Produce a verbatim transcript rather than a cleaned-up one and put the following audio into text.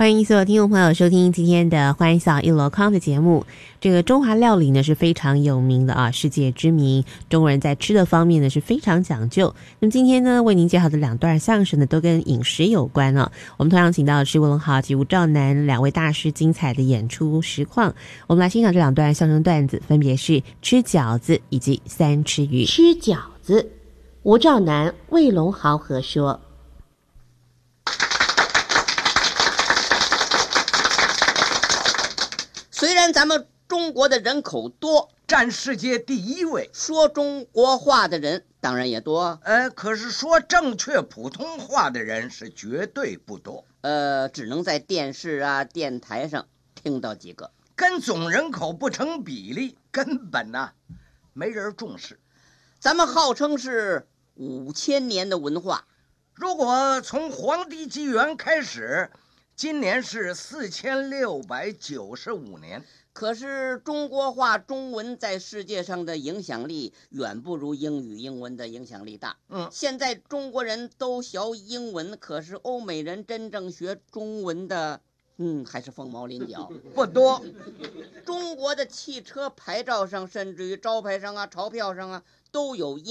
欢迎所有听众朋友收听今天的欢笑一箩筐的节目。这个中华料理呢是非常有名的啊，世界知名。中国人在吃的方面呢是非常讲究。那么今天呢为您介绍的两段相声呢都跟饮食有关啊。我们同样请到的是魏龙豪及吴兆南两位大师精彩的演出实况。我们来欣赏这两段相声段子，分别是吃饺子以及三吃鱼。 吃饺子，吴兆南、魏龙豪合说。 虽然咱们中国的人口多， 占世界第一位， 说中国话的人当然也多， 呃，可是说正确普通话的人是绝对不多， 呃，只能在电视啊、电台上听到几个， 跟总人口不成比例，根本呐、啊、没人重视。 咱们号称是五千年的文化， 如果从黄帝纪元开始，今年是四千六百九十五年， 可是中国话中文在世界上的影响力远不如英语英文的影响力大。 嗯， 现在中国人都学英文，可是欧美人真正学中文的，嗯，还是凤毛麟角， 不多。 中国的汽车牌照上，甚至于招牌上啊、钞票上啊，都有